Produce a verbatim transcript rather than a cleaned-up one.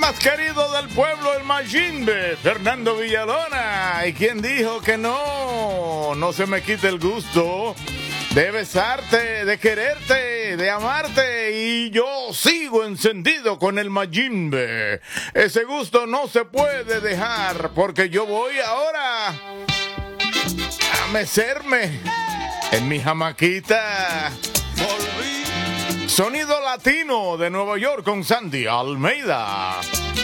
más querido del pueblo, el Mayimbe, Fernando Villalona. ¿Y quién dijo que no? No se me quite el gusto de besarte, de quererte, de amarte, y yo sigo encendido con el Mayimbe. Ese gusto no se puede dejar, porque yo voy ahora a mecerme en mi jamaquita. Sonido latino de Nueva York con Sandy Almeida.